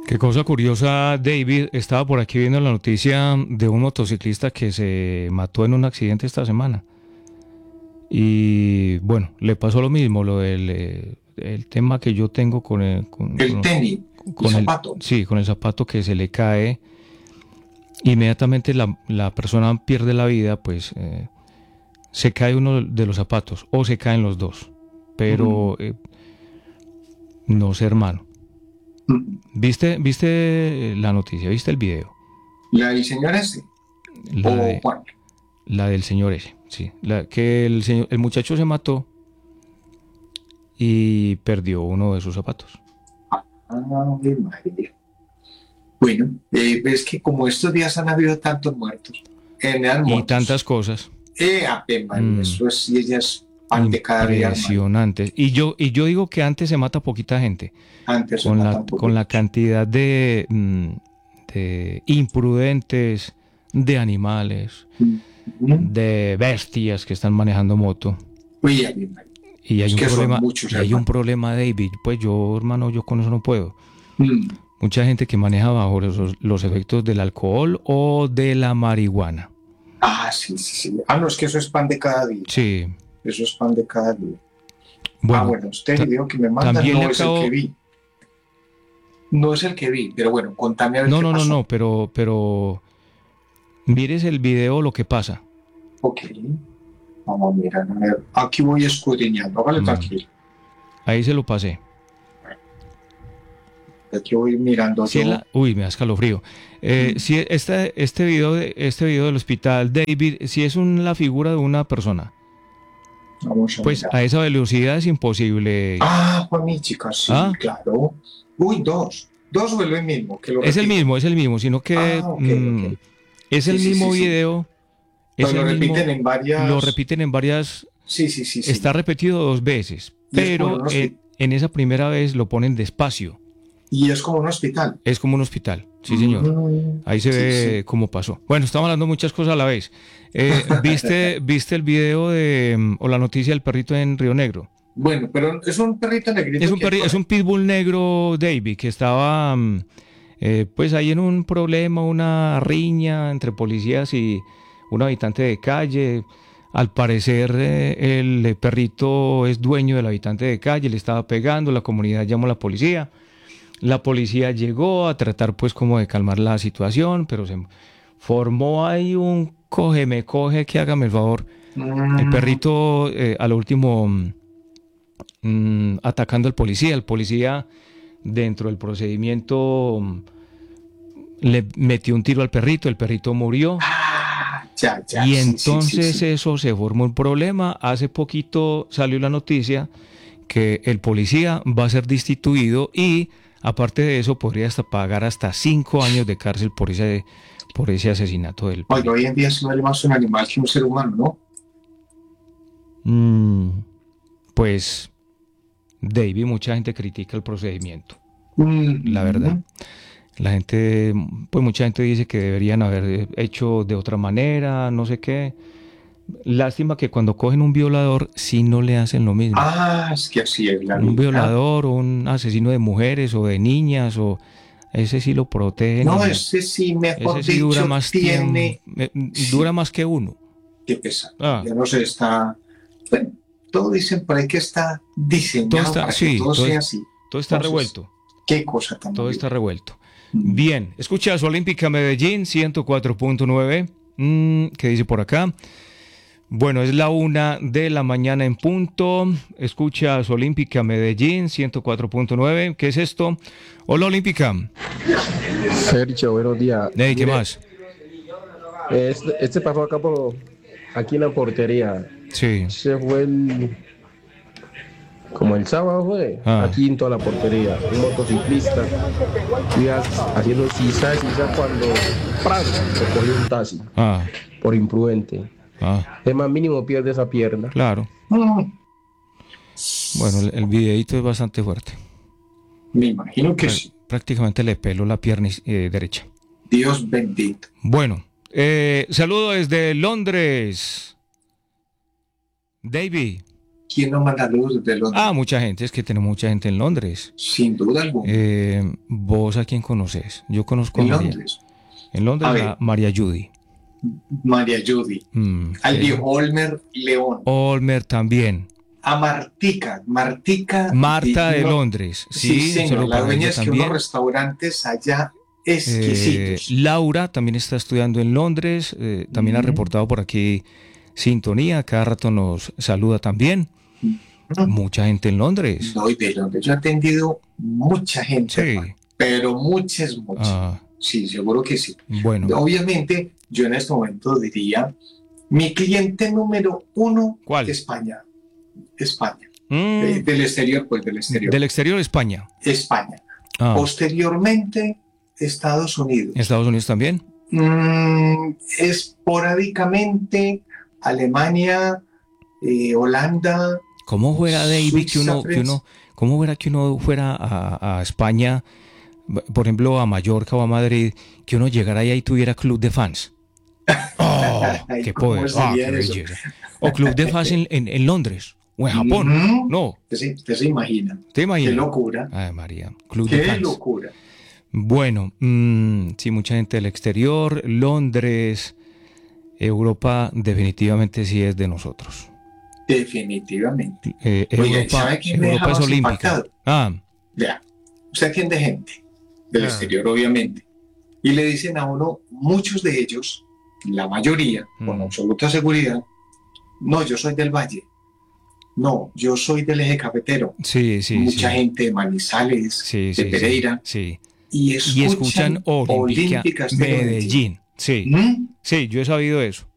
Qué cosa curiosa, David. Estaba por aquí viendo la noticia de un motociclista que se mató en un accidente esta semana. Y bueno, le pasó lo mismo, lo del el tema que yo tengo con El tenis, el zapato. sí, con el zapato que se le cae. Inmediatamente la persona pierde la vida, pues se cae uno de los zapatos o se caen los dos. Mm, Pero no sé, hermano. mm. ¿Viste la noticia? ¿Viste el video? ¿La del señor ese? La ¿O de Juan? La del señor ese, sí. Que el muchacho se mató y perdió uno de sus zapatos. Ay, María. Bueno, es que como estos días han habido tantos muertos en las Y motos. tantas cosas. Ave María, mm, eso es, y ella es pan de cada día, hermano. Impresionantes. Y yo digo que antes se mata poquita gente. Antes se Con la, matan con la poquitos. cantidad de imprudentes, de animales, Mm. de bestias que están manejando moto. Uy, Ave María. Y hay Es un que son problema, muchos, y hay un hermano. problema, David. Pues yo, hermano, yo con eso no puedo. Mm. Mucha gente que maneja bajo los efectos del alcohol o de la marihuana. Ah, sí, sí, sí. Ah, no, es que eso es pan de cada día. Sí, Eso es pan de cada día. Ah, bueno, bueno, este video que me mandan también le no es el que acabo... vi. No es el que vi, pero bueno, contame a ver No, qué no, no, pasó. no, pero mires el video lo que pasa. Ok, vamos a mirar, a ver. Aquí voy escudriñando, hágale Mm, tranquilo. Ahí se lo pasé. Aquí voy mirando Si es yo. Uy, me da escalofrío. Mm, Si este video del hospital, David, si es la figura de una persona, vamos a pues mirar. a esa velocidad es imposible. Ah, Juan, chica, sí, ¿Ah? claro. Uy, dos. Dos vuelve el mismo, que lo repiten. Es el mismo, sino que Ah, ok, ok. es Sí, el sí, sí, mismo sí. video, es Pero lo el repiten mismo, en lo varias. repiten en varias, Sí, sí, sí, sí. está repetido dos veces, Y es como en pero un hospital. en esa primera vez lo ponen despacio, Y es como un hospital. es como un hospital, sí señor, Mm, ahí se sí, sí. ve cómo pasó. Bueno, estamos hablando muchas cosas a la vez. ¿Viste el video o la noticia del perrito en Río Negro? Bueno, pero es un perrito negrito que hay por Es ahí. un pitbull negro, David, que estaba pues ahí en un problema, una riña entre policías y un habitante de calle. Al parecer el perrito es dueño del habitante de calle, le estaba pegando, la comunidad llamó a la policía. La policía llegó a tratar pues como de calmar la situación, pero se formó ahí un coge me coge que hágame el favor. El Mm, perrito a lo último atacando al policía. El policía dentro del procedimiento le metió un tiro al perrito, el perrito murió. ya, ya, Y sí, sí, sí, entonces sí. eso se formó un problema. Hace poquito salió la noticia que el policía va a ser destituido y aparte de eso podría hasta pagar hasta 5 años de cárcel por ese asesinato del Oiga, hoy perrito. en día se duele más un animal que un ser humano, ¿no? Mm, pues, David, mucha gente critica el procedimiento, la verdad. Mm, La gente, pues mucha gente dice que deberían haber hecho de otra manera, no sé qué. Lástima que cuando cogen un violador, sí no le hacen lo mismo. ah, es que así es la Un vida. violador o un asesino de mujeres o de niñas, o ese sí lo protegen No, y ese sí, ese mejor sí dura dicho, más tiempo, tiene, dura sí, más que uno. qué pesar. Ah, Ya no se está, bueno, todo dicen por ahí que está diseñado para que sí, todo sea así. todo está Entonces, revuelto. qué cosa tan Todo está horrible. revuelto. Mm. Bien, escuchas Olímpica Medellín 104.9. ¿Qué dice por acá? Bueno, es la 1 de la mañana en punto. Escuchas Olímpica Medellín 104.9. ¿Qué es esto? Hola Olímpica. Sergio, buenos días. Hey, ¿qué Mire, más? este pasó acá aquí en la portería. Sí. Se fue como el sábado fue, Ah, aquí en toda la portería. Un motociclista iba haciendo sisa cuando ¡pram! Se cogió un taxi ah, por imprudente. ah. Es más mínimo pierde esa pierna. Claro. Mm, Bueno, el videíto es bastante fuerte. me imagino que sí. Prácticamente le peló la pierna derecha. Dios bendito. Bueno, saludo desde Londres. David. ¿Quién nos manda saludos desde Londres? Ah, mucha gente, es que tenemos mucha gente en Londres. Sin duda alguna. ¿Vos a quién conoces? Yo conozco En a María. Londres. En Londres A ver. a María Judy. María Judy. Al Sí. viejo Olmer León. Olmer también. A Martica. Marta de no, Londres. Sí, Sí, señor. solo La para dueña ella es que también. unos restaurantes allá exquisitos. Laura también está estudiando en Londres. También ha reportado por aquí sintonía. Cada rato nos saluda también. Mucha gente en Londres. No, y de Londres yo he atendido mucha gente, Sí. hermano, pero muchas. Ah, Sí, seguro que sí. bueno. Obviamente, yo en este momento diría, mi cliente número 1, ¿Cuál? España. España. Mm, Del exterior, pues del exterior. del exterior de España. España. Ah, Posteriormente, Estados Unidos. Estados Unidos también. Esporádicamente, Alemania, Holanda. ¿Cómo fuera, David, Suiza, cómo fuera que uno fuera a España, por ejemplo, a Mallorca o a Madrid, que uno llegara allá y tuviera club de fans? ¡Oh, Ay, qué ¿cómo poder! sería ¡Ah, qué eso? belleza! O club de fans en Londres o en Japón. Ujú. No, Usted se imagina. ¿te Qué imaginas? locura. Ay, María, club de Qué fans. locura. Bueno, sí, mucha gente del exterior, Londres, Europa definitivamente sí es de nosotros. Definitivamente. Oye, Europa, ¿sabe quién me deja Europa es más olímpica. impactado? Ah, Vea, usted atiende gente del exterior, obviamente, y le dicen a uno, muchos de ellos, la mayoría, con absoluta seguridad, no, yo soy del Valle, no, yo soy del eje cafetero. sí, sí, Mucha sí. gente de Manizales, Sí, de sí, Pereira, sí. y Y escuchan Olímpica Olímpica Estéreo Medellín. Sí, ¿Mm? sí, yo he sabido eso.